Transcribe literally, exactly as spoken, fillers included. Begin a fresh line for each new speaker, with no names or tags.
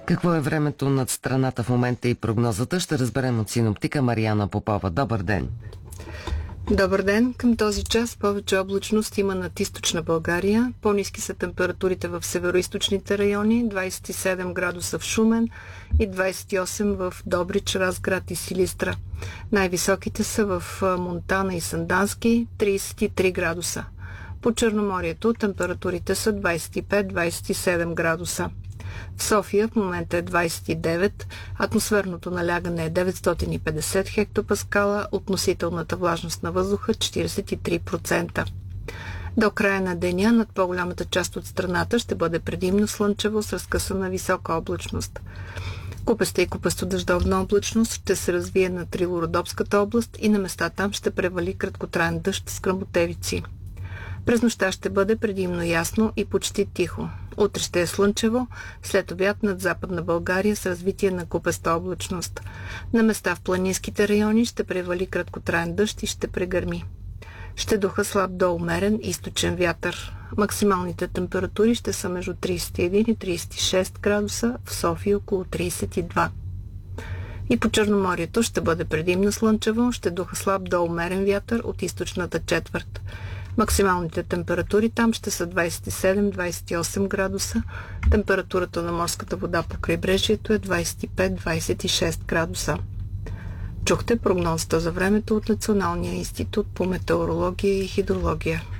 Какво е времето над страната в момента и прогнозата, ще разберем от синоптика Мариана Попова. Добър ден!
Добър ден! Към този час повече облачност има над източна България. По-ниски са температурите в североизточните райони, двадесет и седем градуса в Шумен и двадесет и осем в Добрич, Разград и Силистра. Най-високите са в Монтана и Сандански, тридесет и три градуса. По Черноморието температурите са двадесет и пет до двадесет и седем градуса. В София в момента е двадесет и девет, атмосферното налягане е деветстотин и петдесет хектопаскала, относителната влажност на въздуха четиридесет и три процента. До края на деня над по-голямата част от страната ще бъде предимно слънчево с разкъсана висока облачност. Купеста и купесто-дъждовна облачност ще се развие на Рило-Родопската област и на места там ще превали краткотраен дъжд с гръмотевици. През нощта ще бъде предимно ясно и почти тихо. Утре ще е слънчево, след обяд над Западна България с развитие на купеста облачност. На места в планинските райони ще превали краткотраен дъжд и ще прегърми. Ще духа слаб до умерен източен вятър. Максималните температури ще са между тридесет и един и тридесет и шест градуса, в София около тридесет и два. И по Черноморието ще бъде предимно слънчево, ще духа слаб до умерен вятър от източната четвърт. Максималните температури там ще са двадесет и седем до двадесет и осем градуса. Температурата на морската вода по крайбрежието е двадесет и пет до двадесет и шест градуса. Чухте прогнозата за времето от Националния институт по метеорология и хидрология.